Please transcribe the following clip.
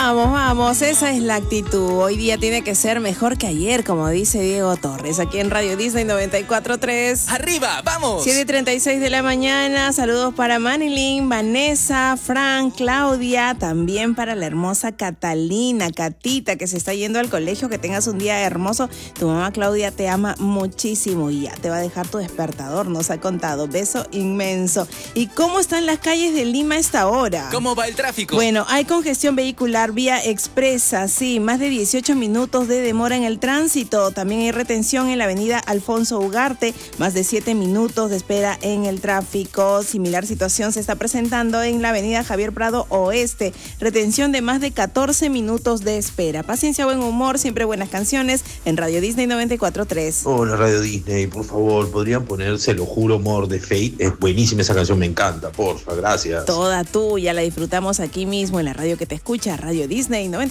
Vamos, vamos, esa es la actitud. Hoy día tiene que ser mejor que ayer, como dice Diego Torres, aquí en Radio Disney 94.3. ¡Arriba, vamos! 7:36 de la mañana, saludos para Manilyn, Vanessa, Frank, Claudia, también para la hermosa Catalina, Catita, que se está yendo al colegio, que tengas un día hermoso. Tu mamá Claudia te ama muchísimo y ya te va a dejar tu despertador, nos ha contado. Beso inmenso. ¿Y cómo están las calles de Lima a esta hora? ¿Cómo va el tráfico? Bueno, hay congestión vehicular vía expresa, sí, más de 18 minutos de demora en el tránsito. También hay retención en la avenida Alfonso Ugarte, más de 7 minutos de espera en el tráfico. Similar situación se está presentando en la avenida Javier Prado Oeste, retención de más de 14 minutos de espera. Paciencia, buen humor, siempre buenas canciones en Radio Disney 94.3. Hola Radio Disney, por favor, ¿podrían ponerse Lo Juro Amor de Fate? Es buenísima esa canción, me encanta, porfa, gracias. Toda tuya, la disfrutamos aquí mismo en la radio que te escucha, Radio Disney 94.3.